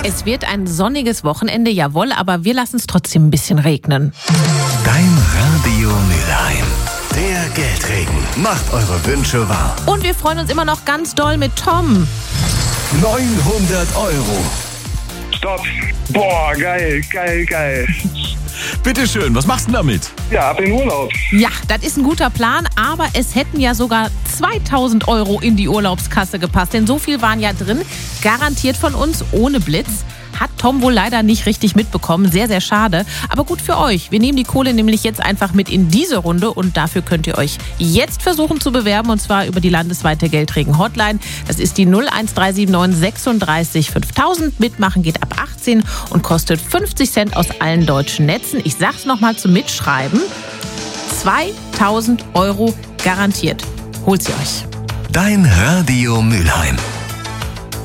Es wird ein sonniges Wochenende, jawohl, aber wir lassen es trotzdem ein bisschen regnen. Dein Radio Mülheim. Der Geldregen macht eure Wünsche wahr. Und wir freuen uns immer noch ganz doll mit Tom. 900 Euro. Stopp. Boah, geil. Bitteschön, was machst du denn damit? Ja, ab in Urlaub. Ja, das ist ein guter Plan, aber es hätten ja sogar 2000 Euro in die Urlaubskasse gepasst, denn so viel waren ja drin, garantiert von uns, ohne Blitz. Hat Tom wohl leider nicht richtig mitbekommen, sehr, sehr schade. Aber gut für euch, wir nehmen die Kohle nämlich jetzt einfach mit in diese Runde und dafür könnt ihr euch jetzt versuchen zu bewerben und zwar über die landesweite Geldregen-Hotline. Das ist die 01379 36 5000. Mitmachen geht ab 18 und kostet 50 Cent aus allen deutschen Netzen. Ich sag's nochmal zum Mitschreiben. 2000 Euro garantiert. Holt sie euch. Dein Radio Mülheim.